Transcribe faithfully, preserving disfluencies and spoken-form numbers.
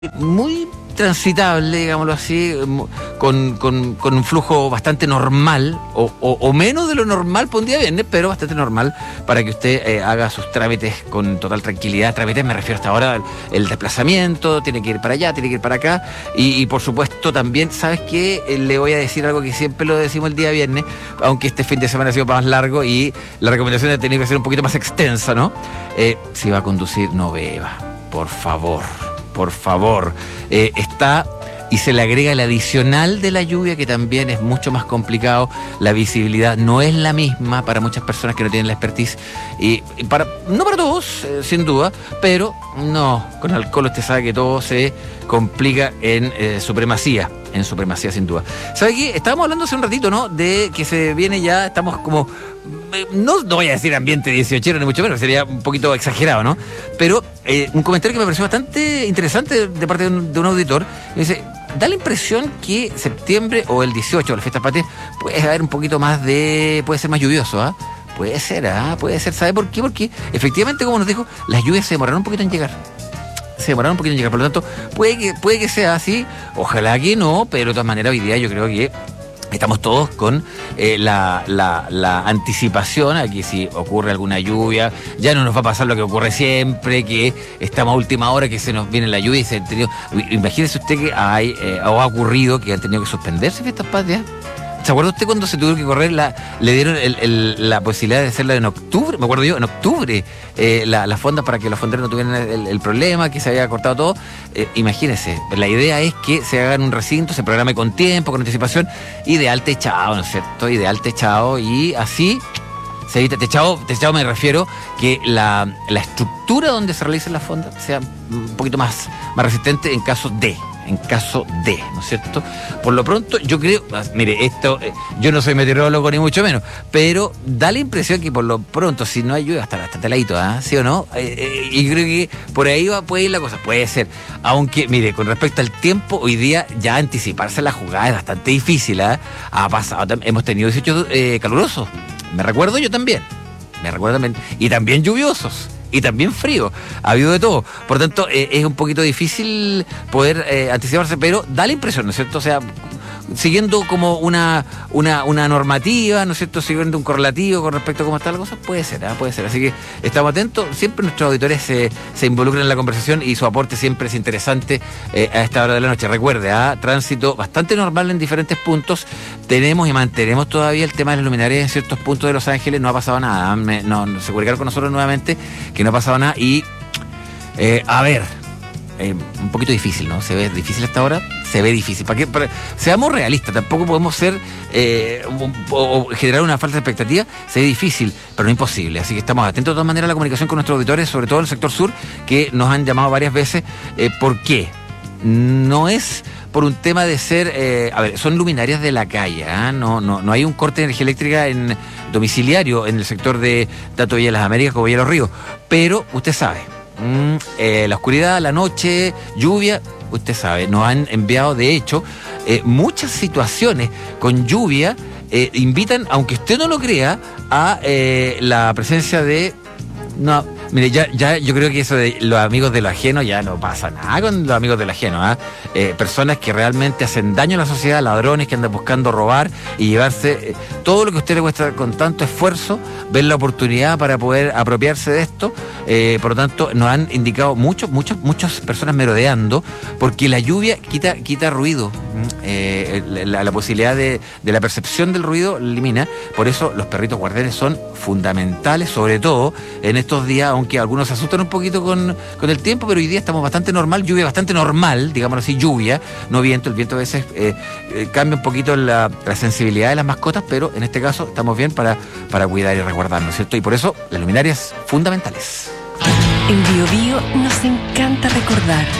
Muy transitable, digámoslo así, con, con, con un flujo bastante normal, o, o, o menos de lo normal por un día viernes, pero bastante normal para que usted eh, haga sus trámites con total tranquilidad. Trámites me refiero hasta ahora al el desplazamiento, tiene que ir para allá, tiene que ir para acá, y, y por supuesto también, ¿sabes qué? Eh, le voy a decir algo que siempre lo decimos el día viernes, aunque este fin de semana ha sido más largo y la recomendación ha tenido que ser un poquito más extensa, ¿no? Eh, si va a conducir, no beba, por favor. Por favor, eh, está y se le agrega el adicional de la lluvia, que también es mucho más complicado. La visibilidad no es la misma para muchas personas que no tienen la expertise, y, y para no para todos, eh, sin duda, pero no, con alcohol usted sabe que todo se complica en eh, supremacía, en supremacía sin duda. ¿Sabe qué? Estábamos hablando hace un ratito, ¿no? De que se viene ya, estamos como... No, no voy a decir ambiente dieciochero ni mucho menos, sería un poquito exagerado, ¿no? Pero eh, un comentario que me pareció bastante interesante de parte de un, de un auditor. Me dice, da la impresión que septiembre o el dieciocho, la fiesta patria, puede haber un poquito más de... puede ser más lluvioso, ¿ah? ¿eh? Puede ser, ¿ah? ¿eh? Puede ser. ¿Sabe por qué? Porque efectivamente, como nos dijo, las lluvias se demoraron un poquito en llegar. Se demoraron un poquito en llegar, por lo tanto, puede que, puede que sea así, ojalá que no, pero de todas maneras hoy día yo creo que estamos todos con eh, la, la, la anticipación a que si ocurre alguna lluvia, ya no nos va a pasar lo que ocurre siempre, que estamos a última hora, que se nos viene la lluvia y se han tenido... Imagínese usted que hay, eh, o ha ocurrido que han tenido que suspenderse fiestas patrias. ¿Se acuerda usted cuando se tuvo que correr, la, le dieron el, el, la posibilidad de hacerla en octubre? Me acuerdo yo, en octubre, eh, la, las fondas para que los fonderos no tuvieran el, el problema, que se había cortado todo. Eh, imagínense, la idea es que se haga en un recinto, se programe con tiempo, con anticipación, ideal techado, ¿no es cierto? Ideal techado, y así se evita. Techado, techado me refiero que la, la estructura donde se realicen las fondas sea un poquito más, más resistente en caso de... en caso de, ¿no es cierto? Por lo pronto, yo creo, mire, esto, eh, yo no soy meteorólogo ni mucho menos, pero da la impresión que por lo pronto, si no hay lluvia, hasta hasta teladito, ¿ah? ¿Sí o no? Eh, eh, y creo que por ahí va, puede ir la cosa, puede ser. Aunque, mire, con respecto al tiempo, hoy día ya anticiparse la jugada es bastante difícil, ¿ah? ¿eh? Ha pasado, hemos tenido dieciocho eh, calurosos, me recuerdo yo también, me recuerdo también, y también lluviosos. Y también frío, ha habido de todo. Por tanto, eh, es un poquito difícil poder eh, anticiparse, pero da la impresión, ¿no es cierto? O sea, siguiendo como una, una, una normativa, ¿no es cierto? Siguiendo un correlativo con respecto a cómo está la cosa, puede ser, ¿eh? Puede ser. Así que estamos atentos. Siempre nuestros auditores se, se involucran en la conversación y su aporte siempre es interesante eh, a esta hora de la noche. Recuerde, ¿eh? Tránsito bastante normal en diferentes puntos. Tenemos y mantenemos todavía el tema de las luminarias en ciertos puntos de Los Ángeles. No ha pasado nada. Me, no, se comunicaron con nosotros nuevamente que no ha pasado nada. Y, eh, a ver, eh, un poquito difícil, ¿no? Se ve difícil hasta ahora. Se ve difícil. ¿Para qué? Para, seamos realistas, tampoco podemos ser eh, o, o generar una falsa expectativa. Se ve difícil, pero no imposible. Así que estamos atentos de todas maneras a la comunicación con nuestros auditores, sobre todo en el sector sur, que nos han llamado varias veces. Eh, ¿Por qué? No es por un tema de ser, eh, a ver, son luminarias de la calle, ¿eh? no, no, no hay un corte de energía eléctrica en domiciliario en el sector de tanto Villa Las Américas como Villa Los Ríos, pero usted sabe, mmm, eh, la oscuridad, la noche, lluvia, usted sabe, nos han enviado de hecho eh, muchas situaciones con lluvia, eh, invitan, aunque usted no lo crea, a eh, la presencia de... No, mire, ya, ya yo creo que eso de los amigos de lo ajeno ya no pasa nada con los amigos de lo ajeno, ¿eh? Eh, personas que realmente hacen daño a la sociedad, ladrones que andan buscando robar y llevarse eh, todo lo que a usted le cuesta con tanto esfuerzo, ver la oportunidad para poder apropiarse de esto. Eh, por lo tanto, nos han indicado muchos, muchos, muchas personas merodeando, porque la lluvia quita, quita ruido, eh, la, la posibilidad de, de la percepción del ruido elimina. Por eso los perritos guardianes son fundamentales, sobre todo en estos días, aunque algunos se asustan un poquito con, con el tiempo, pero hoy día estamos bastante normal, lluvia bastante normal, digámoslo así, lluvia, no viento. El viento a veces eh, eh, cambia un poquito la, la sensibilidad de las mascotas, pero en este caso estamos bien para, para cuidar y resguardarnos, ¿cierto? Y por eso las luminarias fundamentales. En Bio Bio nos encanta recordar.